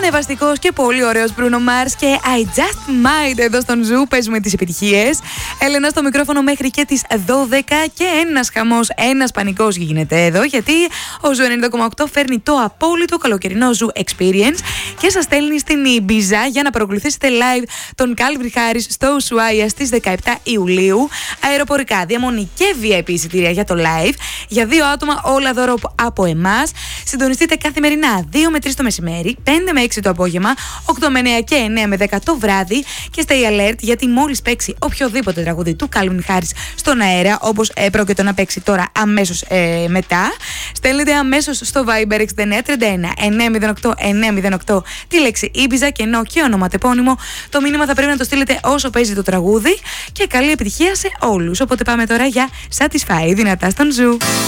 Διασκευαστικός και πολύ ωραίος Bruno Mars και I Just Might εδώ στον Ζου. Παίζουμε τις επιτυχίες. Έλενα στο μικρόφωνο μέχρι και τις 12 και ένας χαμός, ένας πανικός γίνεται εδώ, γιατί ο Ζου 90,8 φέρνει το απόλυτο καλοκαιρινό Ζου Experience και σας στέλνει στην Ιμπίζα για να παρακολουθήσετε live τον Calvin Harris στο Ushuaia στις 17 Ιουλίου. Αεροπορικά, διαμονή και VIP εισιτήρια για το live. Για 2 άτομα όλα δώρο από εμάς. Συντονιστείτε καθημερινά 2 με 3 το μεσημέρι, 5 με 6 το απόγευμα, 8 με 9 και 9 με 10 το βράδυ. Και stay alert, γιατί μόλις παίξει οποιοδήποτε τραγούδι του Calvin Harris στον αέρα, όπως πρόκειται να παίξει τώρα αμέσως μετά, στέλνετε αμέσως στο Viber 6931 908 908 τη λέξη Ήμπιζα και ενώ και ονοματεπώνυμο. Το μήνυμα θα πρέπει να το στείλετε όσο παίζει το τραγούδι και καλή επιτυχία σε όλους. Οπότε πάμε τώρα για Satisfy, δυνατά στον Ζου.